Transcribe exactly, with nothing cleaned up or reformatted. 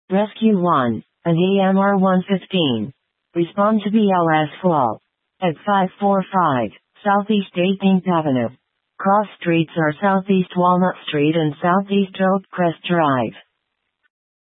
Rescue one, an A M R one fifteen. Respond to B L S call. At five forty-five, Southeast eighteenth Avenue. Cross streets are Southeast Walnut Street and Southeast Oak Crest Drive.